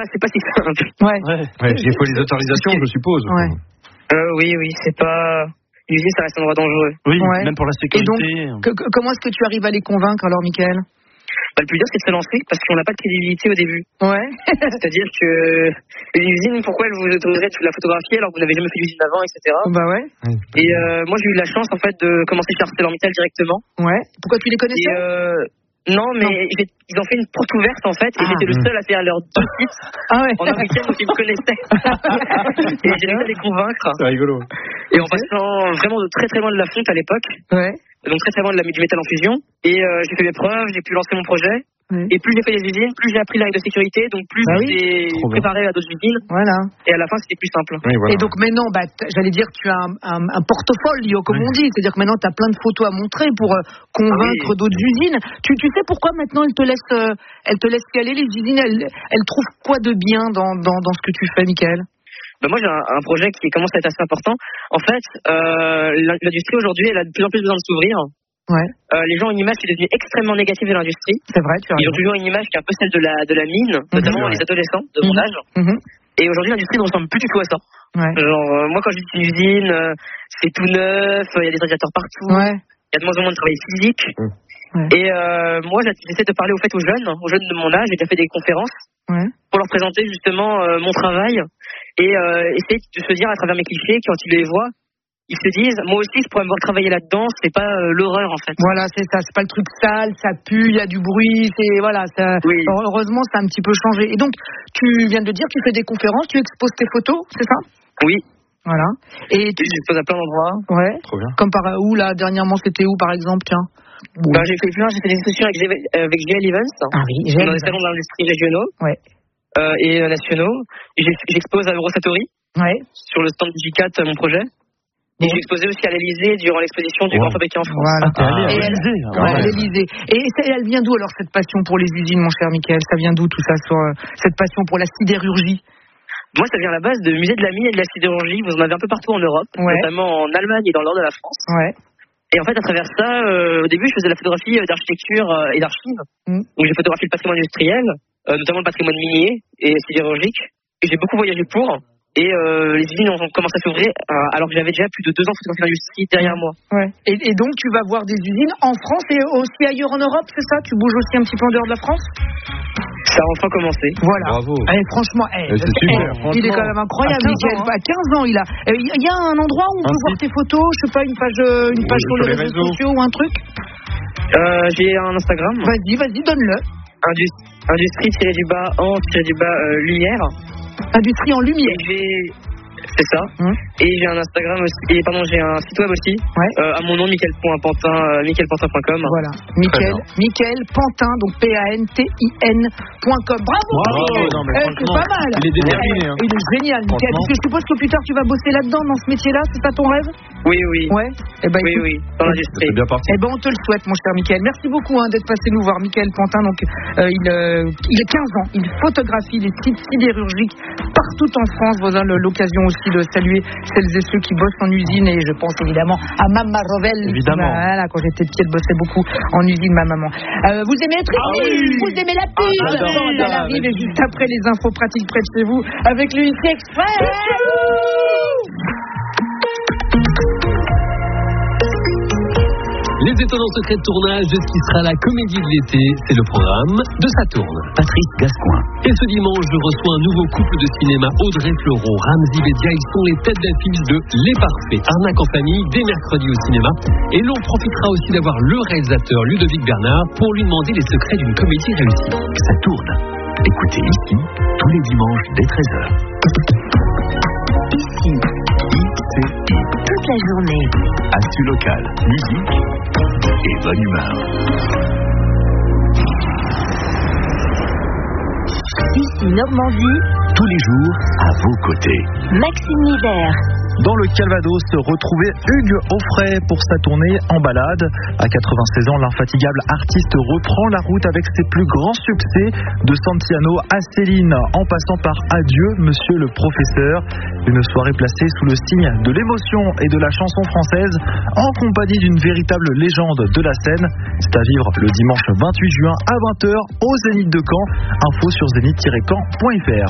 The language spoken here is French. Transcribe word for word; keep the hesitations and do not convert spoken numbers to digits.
pas, c'est pas si simple. Ouais. ouais. ouais il faut les autorisations, je suppose. Ouais. Euh, oui, oui, c'est pas. Une usine, ça reste un endroit dangereux. Oui, ouais. même pour la sécurité. Et donc, que, que, comment est-ce que tu arrives à les convaincre alors, Mickaël? Bah, le plus dur, c'est de se lancer parce qu'on n'a pas de crédibilité au début. Ouais. C'est-à-dire que les usines, pourquoi elles vous autoriseraient de la photographier alors que vous n'avez jamais fait d'usine avant, et cetera. Bah ouais. Et euh, moi, j'ai eu la chance en fait de commencer chez ArcelorMittal directement. Ouais. Pourquoi tu les connaissais? Et euh, Non, mais non. Ils ont fait une porte ouverte en fait, et ah, j'étais le seul à faire leurs deux sites ah ouais. en un week-end où ils me connaissaient. Et j'ai réussi à les convaincre. C'est rigolo. Et en passant vraiment de très très loin de la fonte à l'époque, ouais. donc très très loin de la, du métal en fusion. Et euh, j'ai fait mes preuves, j'ai pu lancer mon projet. Oui. Et plus j'ai fait des usines, plus j'ai appris la règle de sécurité, donc plus bah j'ai oui. préparé à d'autres usines. Voilà. Et à la fin, c'était plus simple. Oui, voilà. Et donc maintenant, bah, j'allais dire, tu as un, un, un portfolio, comme oui. on dit. C'est-à-dire que maintenant, tu as plein de photos à montrer pour euh, convaincre ah oui. d'autres usines. Tu, tu sais pourquoi maintenant, elles te laissent, euh, elles te laissent y aller, les usines, elles, elles trouvent quoi de bien dans, dans, dans ce que tu fais, Mickaël? Ben moi, j'ai un, un projet qui commence à être assez important. En fait, euh, l'industrie aujourd'hui, elle a de plus en plus besoin de s'ouvrir. Ouais. Euh, les gens ont une image qui est devenue extrêmement négative de l'industrie. C'est vrai, tu as Ils ont toujours une image qui est un peu celle de la, de la mine, mmh, notamment ouais. les adolescents de mon mmh. âge. Mmh. Et aujourd'hui, l'industrie ne ressemble plus du tout à ça. Ouais. Genre, euh, moi, quand je visite une usine, euh, c'est tout neuf, il y a des radiateurs partout, il ouais. y a de moins en moins de travail physique. Mmh. Ouais. Et euh, moi, j'essaie de parler au fait aux jeunes, aux jeunes de mon âge. J'ai déjà fait des conférences ouais. pour leur présenter justement euh, mon travail et euh, essayer de se dire à travers mes clichés, quand ils les voient, ils se disent, moi aussi, je pourrais me voir travailler là-dedans. C'est pas euh, l'horreur en fait. Voilà, c'est ça. C'est pas le truc sale, ça pue, il y a du bruit. C'est voilà. Ça, oui. Heureusement, ça a un petit peu changé. Et donc, tu viens de dire, tu fais des conférences, tu exposes tes photos, c'est ça? Oui. Voilà. Et tu exposes à plein d'endroits. Ouais. Trop bien. Comme par où là dernièrement, c'était où par exemple, tiens? Ouais. Ben, j'ai fait plein, j'ai fait des discussions avec, euh, avec G L Events. Ah oui, G L dans les salons de l'industrie régionaux ouais. euh, et euh, nationaux. Et j'expose à Eurosatori ouais. sur le stand du J quatre, mon projet. Et j'ai exposé aussi à l'Elysée durant l'exposition du ouais. Grand fabricant en France. Voilà. Ah, ah, et elle, ouais, ouais. à l'Elysée. Et elle vient d'où alors cette passion pour les usines, mon cher Mickaël? Ça vient d'où tout ça, sur, euh, cette passion pour la sidérurgie? Moi, ça vient à la base de musée de la mine et de la sidérurgie. Vous en avez un peu partout en Europe, ouais. notamment en Allemagne et dans le nord de la France. Ouais. Et en fait, à travers ça, euh, au début, je faisais de la photographie d'architecture euh, et d'archives. Mm. Donc, j'ai photographié le patrimoine industriel, euh, notamment le patrimoine minier et sidérurgique. Et j'ai beaucoup voyagé pour. Et euh, les usines ont commencé à s'ouvrir euh, alors que j'avais déjà plus de deux ans de photographie d'industrie derrière moi. Ouais. Et, et donc, tu vas voir des usines en France et aussi ailleurs en Europe, c'est ça? Tu bouges aussi un petit peu en dehors de la France? Ça a enfin commencé. Voilà. Bravo. Allez, franchement, hey, c'est super, hey, franchement. Il est quand même incroyable, Mickaël. À quinze ans, il a. Il y a un endroit où on peut voir tes photos, je sais pas, une page, une page oui, sur, sur les réseaux, réseaux sociaux ou un truc. Euh, j'ai un Instagram. Vas-y, vas-y, donne-le. Indust- Industrie-du-bas en-du-bas euh, lumière. Industrie en lumière. Et j'ai... C'est ça. Hum. Et j'ai un Instagram aussi. Et pardon, j'ai un site web aussi. Ouais. Euh, à mon nom, Mickaël point Pantin, euh, Mickaël Pantin point com. Voilà. Mickaël, Mickaël Pantin, donc P A N T I N point com. Bravo. Bravo. Non, mais eh, c'est pas mal. Il est déterminé. Hein. Il est génial, Mickaël. Parce que je suppose que plus tard tu vas bosser là-dedans, dans ce métier-là. C'est ça ton rêve? Oui, oui. Ouais. Eh ben, oui, écoute, oui. Dans l'industrie. C'est bien parti. Eh ben, on te le souhaite, mon cher Mickaël. Merci beaucoup hein, d'être passé nous voir, Mickaël Pantin. Donc, euh, il, euh, il a quinze ans. Il photographie les sites sidérurgiques partout en France. Voilà l'occasion aussi de saluer celles et ceux qui bossent en usine, et je pense évidemment à Mama Revel. Évidemment. Voilà, quand j'étais petite, elle bossait beaucoup en usine, ma maman. Euh, vous aimez être ah oui. Vous aimez la pub? Ah, elle ah, arrive et juste après les infos pratiques près de chez vous avec le Unity Express. Les étonnants secrets de tournage de ce qui sera la comédie de l'été, c'est le programme de Ça tourne. Patrice Gascoin. Et ce dimanche, je reçois un nouveau couple de cinéma, Audrey Fleurot, Ramzy Bedia. Ils sont les têtes d'affiche de Les Parfaits, Arnaque en famille, dès mercredi au cinéma. Et l'on profitera aussi d'avoir le réalisateur Ludovic Bernard pour lui demander les secrets d'une comédie réussie. Ça tourne. Écoutez ici, tous les dimanches dès treize heures. Ici, I C I. toute la journée. Actu local, musique et bonne humeur. Ici Normandie, tous les jours à vos côtés. Maxime Hiver. Dans le Calvados, retrouvez Hugues Offray pour sa tournée en balade. À quatre-vingt-seize ans, l'infatigable artiste reprend la route avec ses plus grands succès, de Santiano à Céline, en passant par Adieu, monsieur le professeur. Une soirée placée sous le signe de l'émotion et de la chanson française, en compagnie d'une véritable légende de la scène. C'est à vivre le dimanche vingt-huit juin à vingt heures au Zénith de Caen. Info sur zénith tiret caen point f r.